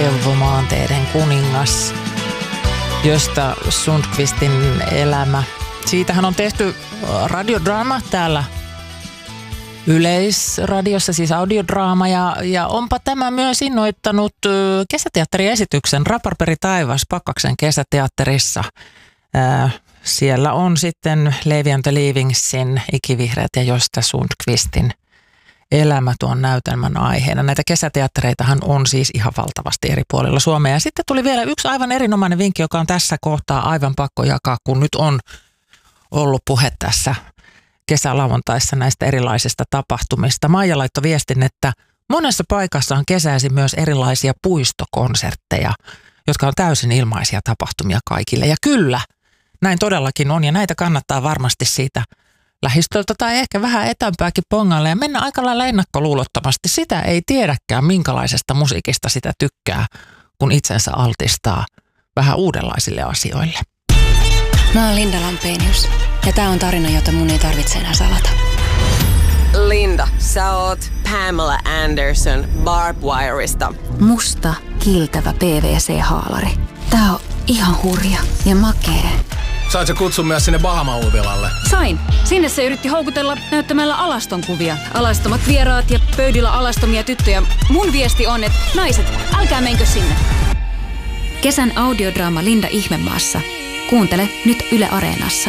Seuvomaanteiden kuningas, Gösta Sundqvistin elämä. Siitähän on tehty radiodraama täällä Yleisradiossa, siis audiodraama, ja onpa tämä myös innoittanut kesäteatteriesityksen Raparperi taivas Pakkaksen kesäteatterissa. Siellä on sitten Levi and the Leavingsin Ikivihreät ja Gösta Sundqvistin elämä tuon näytelmän aiheena. Näitä kesäteattereitahan on siis ihan valtavasti eri puolilla Suomea. Ja sitten tuli vielä yksi aivan erinomainen vinkki, joka on tässä kohtaa aivan pakko jakaa, kun nyt on ollut puhe tässä kesälauantaissa näistä erilaisista tapahtumista. Maija laittoi viestin, että monessa paikassa on kesäisin myös erilaisia puistokonsertteja, jotka on täysin ilmaisia tapahtumia kaikille. Ja kyllä, näin todellakin on, ja näitä kannattaa varmasti siitä lähistöltä tai ehkä vähän etämpääkin pongalle ja mennä aika lailla ennakkoluulottomasti. Sitä ei tiedäkään, minkälaisesta musiikista sitä tykkää, kun itsensä altistaa vähän uudenlaisille asioille. Mä oon Linda Lampenius ja tää on tarina, jota mun ei tarvitse enää salata. Linda, sä oot Pamela Anderson Barbwireista. Musta, kiiltävä PVC-haalari. Tää on ihan hurja ja makee. Sait sä kutsun myös sinne Bahama-huvilalle? Sain. Sinne se yritti houkutella näyttämällä alastonkuvia. Alastomat vieraat ja pöydillä alastomia tyttöjä. Mun viesti on, että naiset, älkää menkö sinne. Kesän audiodraama Linda Ihmemaassa. Kuuntele nyt Yle Areenassa.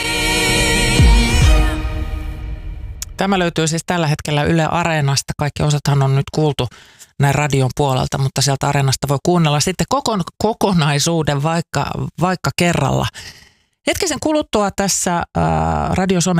Tämä löytyy siis tällä hetkellä Yle Areenasta. Kaikki osathan on nyt kuultu näin radion puolelta, mutta sieltä Areenasta voi kuunnella sitten kokonaisuuden vaikka kerralla. Hetkisen kuluttua tässä Radio Some